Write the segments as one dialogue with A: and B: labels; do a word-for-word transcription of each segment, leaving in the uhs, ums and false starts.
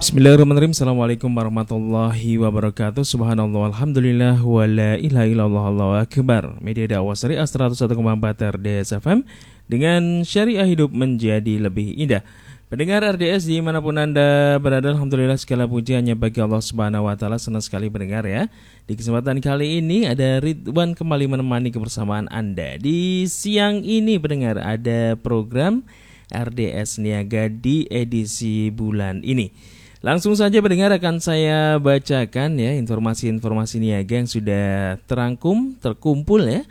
A: Bismillahirrahmanirrahim. Assalamualaikum warahmatullahi wabarakatuh. Subhanallah, alhamdulillah, wa la ilaha illallah, Allahu akbar. Media dakwah syariah seratus satu koma empat R D S F M, dengan syariah hidup menjadi lebih indah. Pendengar R D S dimanapun Anda berada, alhamdulillah segala puji hanya bagi Allah Subhanahu wa taala. Senang sekali mendengar ya. Di kesempatan kali ini ada Ridwan kembali menemani kebersamaan Anda. Di siang ini pendengar ada program R D S Niaga di edisi bulan ini. Langsung saja pendengar akan saya bacakan ya informasi-informasi niaga yang sudah terangkum, terkumpul ya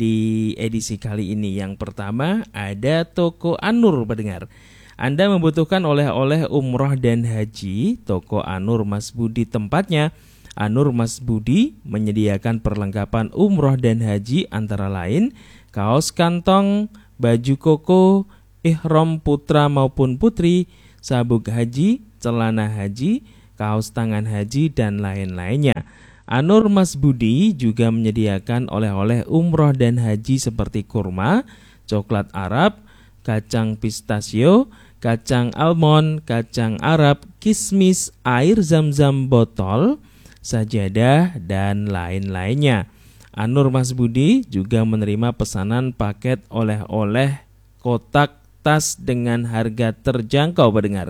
A: di edisi kali ini. Yang pertama ada Toko Anur pendengar. Anda membutuhkan oleh-oleh umroh dan haji, Toko Anur Mas Budi tempatnya. Anur Mas Budi menyediakan perlengkapan umroh dan haji antara lain kaos kantong, baju koko, ihram putra maupun putri, sabuk haji, celana haji, kaos tangan haji, dan lain-lainnya. Anur Mas Budi juga menyediakan oleh-oleh umroh dan haji seperti kurma, coklat Arab, kacang pistachio, kacang almond, kacang Arab, kismis, air zam-zam botol, sajadah, dan lain-lainnya. Anur Mas Budi juga menerima pesanan paket oleh-oleh kotak tas dengan harga terjangkau pendengar.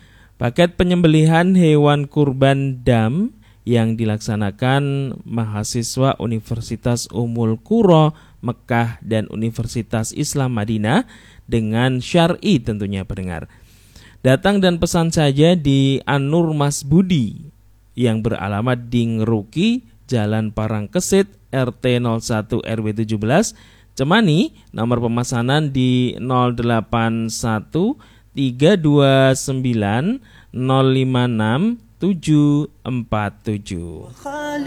A: Paket penyembelihan hewan kurban dam yang dilaksanakan mahasiswa Universitas Ummul Qura Mekah dan Universitas Islam Madinah dengan syar'i tentunya pendengar. Datang dan pesan saja di Anur Mas Budi yang beralamat di Ngeruki, Jalan Parangkesit, R T nol satu R W tujuh belas, Cemani. Nomor pemesanan di nol delapan satu tiga dua sembilan nol lima enam tujuh empat tujuh.